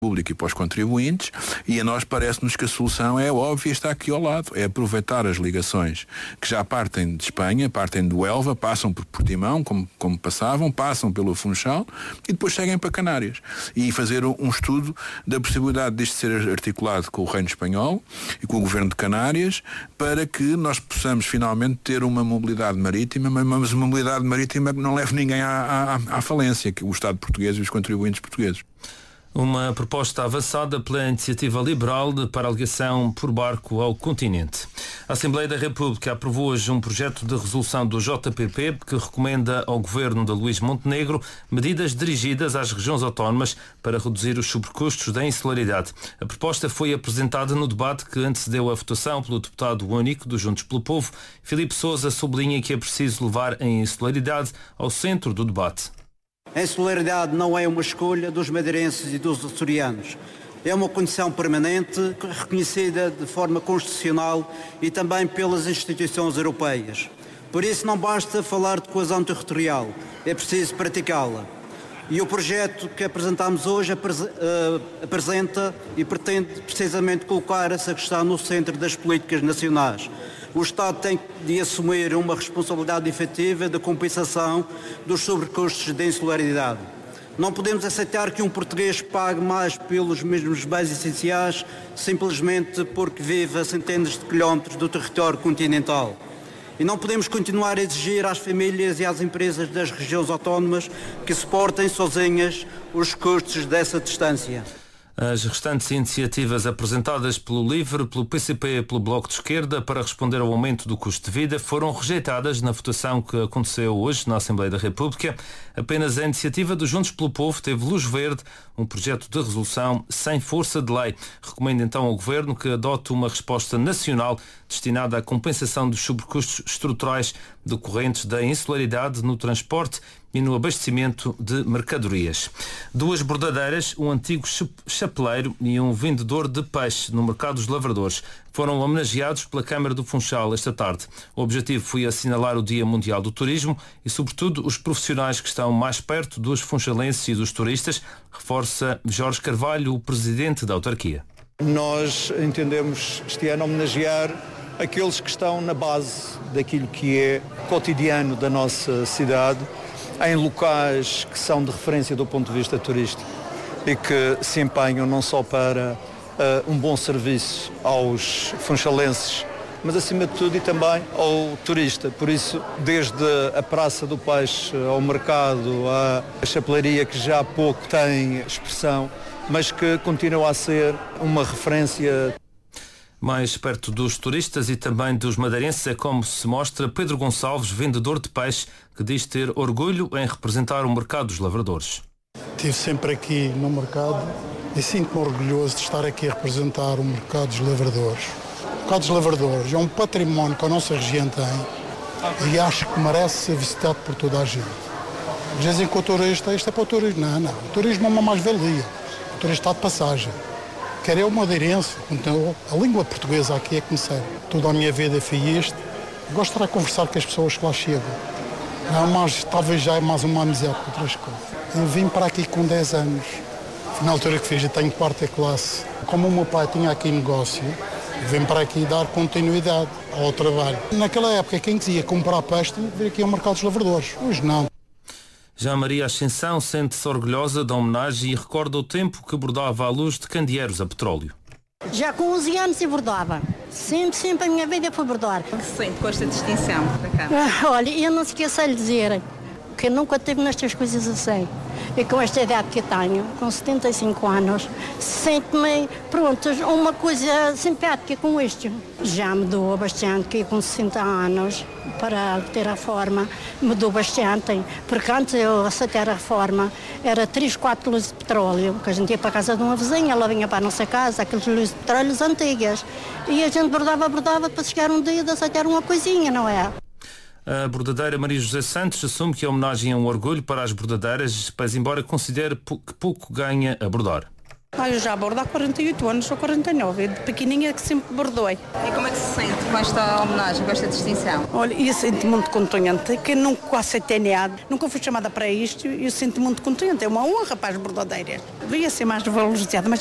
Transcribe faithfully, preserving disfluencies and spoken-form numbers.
público e para os contribuintes, e a nós parece-nos que a solução é óbvia, está aqui ao lado, é aproveitar as ligações que já partem de Espanha, partem do Elva, passam por Portimão, como, como passavam, passam pelo Funchal e depois seguem para Canárias, e fazer um estudo da possibilidade disto ser articulado com o Reino Espanhol e com o Governo de Canárias, para que nós possamos finalmente ter uma mobilidade marítima, mas uma mobilidade marítima que não leve ninguém à, à, à falência, que o Estado português e os contribuintes portugueses. Uma proposta avançada pela Iniciativa Liberal de para a ligação por barco ao continente. A Assembleia da República aprovou hoje um projeto de resolução do J P P que recomenda ao governo de Luís Montenegro medidas dirigidas às regiões autónomas para reduzir os sobrecustos da insularidade. A proposta foi apresentada no debate que antecedeu a votação pelo deputado único do Juntos pelo Povo. Filipe Sousa sublinha que é preciso levar a insularidade ao centro do debate. A insularidade não é uma escolha dos madeirenses e dos açorianos. É uma condição permanente, reconhecida de forma constitucional e também pelas instituições europeias. Por isso não basta falar de coesão territorial, é preciso praticá-la. E o projeto que apresentamos hoje apresenta e pretende precisamente colocar essa questão no centro das políticas nacionais. O Estado tem de assumir uma responsabilidade efetiva de compensação dos sobrecustos da insularidade. Não podemos aceitar que um português pague mais pelos mesmos bens essenciais simplesmente porque vive a centenas de quilómetros do território continental. E não podemos continuar a exigir às famílias e às empresas das regiões autónomas que suportem sozinhas os custos dessa distância. As restantes iniciativas apresentadas pelo LIVRE, pelo P C P e pelo Bloco de Esquerda para responder ao aumento do custo de vida foram rejeitadas na votação que aconteceu hoje na Assembleia da República. Apenas a iniciativa do Juntos pelo Povo teve luz verde, um projeto de resolução sem força de lei. Recomenda então ao Governo que adote uma resposta nacional destinada à compensação dos sobrecustos estruturais decorrentes da insularidade no transporte e no abastecimento de mercadorias. Duas bordadeiras, um antigo chapeleiro e um vendedor de peixe no Mercado dos Lavradores foram homenageados pela Câmara do Funchal esta tarde. O objetivo foi assinalar o Dia Mundial do Turismo e, sobretudo, os profissionais que estão mais perto dos funchalenses e dos turistas, reforça Jorge Carvalho, o presidente da autarquia. Nós entendemos este ano homenagear aqueles que estão na base daquilo que é cotidiano da nossa cidade, em locais que são de referência do ponto de vista turístico e que se empenham não só para uh, um bom serviço aos funchalenses, mas acima de tudo e também ao turista. Por isso, desde a Praça do Peixe ao mercado, à chapelaria que já há pouco tem expressão, mas que continua a ser uma referência. Mais perto dos turistas e também dos madeirenses é como se mostra Pedro Gonçalves, vendedor de peixe, que diz ter orgulho em representar o mercado dos lavradores. Estive sempre aqui no mercado e sinto-me orgulhoso de estar aqui a representar o mercado dos lavradores. O mercado dos lavradores é um património que a nossa região tem e acho que merece ser visitado por toda a gente. Dizem que o turista, isto é para o turismo. Não, não. O turismo é uma mais-valia. O turista está de passagem. Quer eu madeirense, então a língua portuguesa aqui é que me serve. Toda a minha vida fui isto. Gosto de conversar com as pessoas que lá chegam. Não, mas talvez já é mais uma amizade com outras coisas. Eu vim para aqui com dez anos. Na altura que fiz, eu tenho quarta classe. Como o meu pai tinha aqui negócio, vim para aqui dar continuidade ao trabalho. Naquela época, quem queria comprar peixe tinha que vir aqui ao mercado dos lavradores. Hoje não. Já Maria Ascensão sente-se orgulhosa da homenagem e recorda o tempo que bordava à luz de candeeiros a petróleo. Já com onze anos eu bordava. Sempre, sempre a minha vida foi bordar. O que se sente com esta distinção da Câmara? Ah, olha, eu não esqueço de dizer que eu nunca tive nestas coisas assim. E com esta idade que eu tenho, com setenta e cinco anos, sinto-me, pronto, uma coisa simpática com isto. Já mudou bastante, que com sessenta anos, para ter a reforma, mudou bastante. Porque antes eu aceitei a reforma, era três, quatro luzes de petróleo, que a gente ia para a casa de uma vizinha, ela vinha para a nossa casa, aquelas luzes de petróleo antigas. E a gente bordava, bordava, para chegar um dia de aceitar uma coisinha, não é? A bordadeira Maria José Santos assume que a homenagem é um orgulho para as bordadeiras, pois embora considere que pouco ganha a bordar. Ah, eu já bordo há quarenta e oito anos, ou quarenta e nove, de pequenininha que sempre bordoei. E como é que se sente com esta homenagem, com esta distinção? Olha, eu sinto muito contente, que nunca aceitei nada, nunca fui chamada para isto, eu sinto muito contente, é uma honra para as bordadeiras. Devia ser mais valorizada, mas